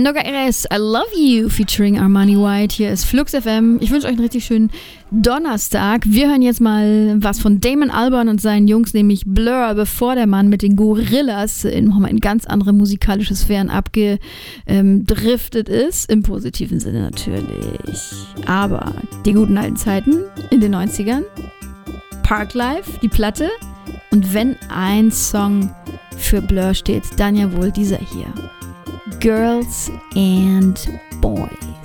Enoka Eres, I Love You featuring Armani White. Hier ist Flux FM. Ich wünsche euch einen richtig schönen Donnerstag. Wir hören jetzt mal was von Damon Albarn und seinen Jungs, nämlich Blur, bevor der Mann mit den Gorillas nochmal in ganz andere musikalische Sphären abgedriftet ist. Im positiven Sinne natürlich. Aber die guten alten Zeiten in den 90ern, Parklife, die Platte. Und wenn ein Song für Blur steht, dann ja wohl dieser hier. Girls and Boys.